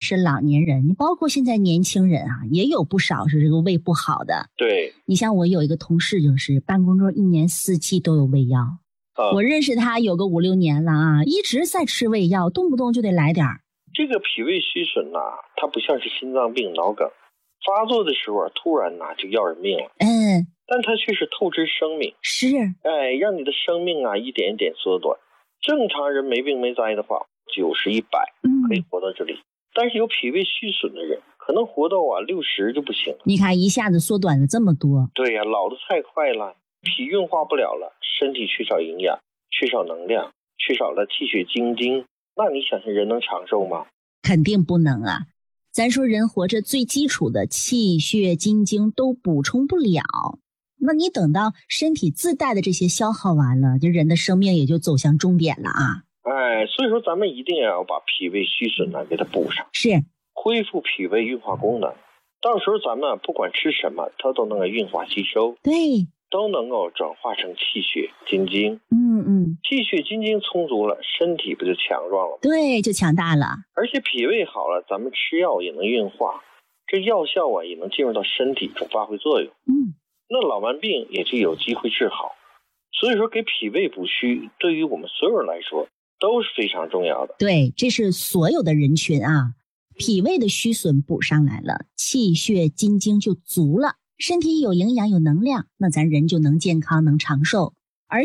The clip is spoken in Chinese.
是老年人，你包括现在年轻人啊，也有不少是这个胃不好的。 对， 你像我有一个同事，就是办公桌一年四季都有胃药。我认识他有个5、6年了啊，一直在吃胃药，动不动就得来点儿。 这个脾胃虚损它不像是心脏病、脑梗发作的时候突然就要人命了。但它却是透支生命， 是， 让你的生命一点一点缩短。正常人没病没灾的话，90、100可以活到这里，但是有脾胃虚损的人，可能活到60就不行了。 你看一下子缩短了这么多。 对呀，老得太快了，脾运化不了了，身体缺少营养，缺少能量，缺少了气血精精，那你想想人能长寿吗？ 肯定不能啊。咱说人活着最基础的气血精精都补充不了，那你等到身体自带的这些消耗完了，就人的生命也就走向终点了啊。 所以说咱们一定要把脾胃虚损给它补上， 是恢复脾胃运化功能。到时候咱们不管吃什么，它都能够运化吸收， 对， 都能够转化成气血精精。气血精精充足了，身体不就强壮了吗？ 对，就强大了。而且脾胃好了，咱们吃药也能运化，这药效也能进入到身体中发挥作用。那老慢病也就有机会治好。所以说给脾胃补虚，对于我们所有人来说都是非常重要的。 对，这是所有的人群啊，脾胃的虚损补上来了，气血精精就足了，身体有营养有能量，那咱人就能健康能长寿。